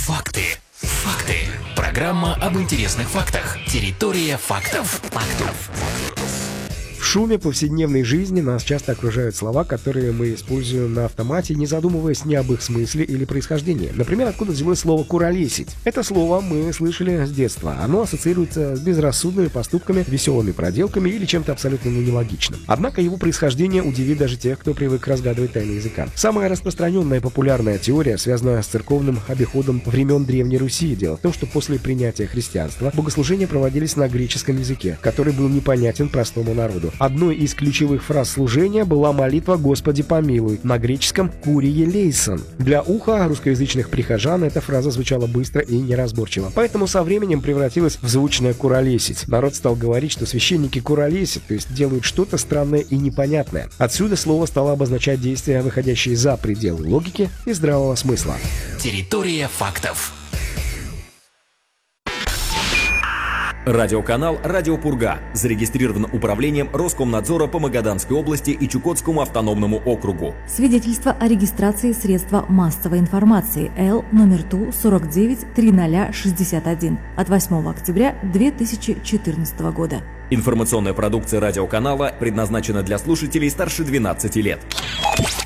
Факты. Факты. Программа об интересных фактах. Территория фактов. В шуме повседневной жизни нас часто окружают слова, которые мы используем на автомате, не задумываясь ни об их смысле или происхождении. Например, откуда взялось слово «куролесить». Это слово мы слышали с детства. Оно ассоциируется с безрассудными поступками, веселыми проделками или чем-то абсолютно нелогичным. Однако его происхождение удивит даже тех, кто привык разгадывать тайны языка. Самая распространенная и популярная теория связана с церковным обиходом времен Древней Руси. Дело в том, что после принятия христианства богослужения проводились на греческом языке, который был непонятен простому народу. Одной из ключевых фраз служения была молитва «Господи помилуй», на греческом «Курие лейсон». Для уха русскоязычных прихожан эта фраза звучала быстро и неразборчиво, поэтому со временем превратилась в звучное «куролесить». Народ стал говорить, что священники куролесят, то есть делают что-то странное и непонятное. Отсюда слово стало обозначать действия, выходящие за пределы логики и здравого смысла. Территория фактов. Радиоканал «Радио Пурга» зарегистрирован управлением Роскомнадзора по Магаданской области и Чукотскому автономному округу. Свидетельство о регистрации средства массовой информации Л номер ТУ 493061 от 8 октября 2014 года. Информационная продукция радиоканала предназначена для слушателей старше 12 лет.